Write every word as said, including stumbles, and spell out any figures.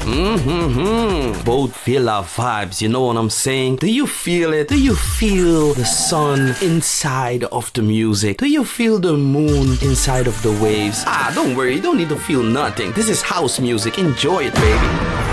Mm-hmm. Both feel our vibes, you know what I'm saying? Do you feel it? Do you feel the sun inside of the music? Do you feel the moon inside of the waves? Ah, don't worry, you don't need to feel nothing. This is house music. Enjoy it, baby.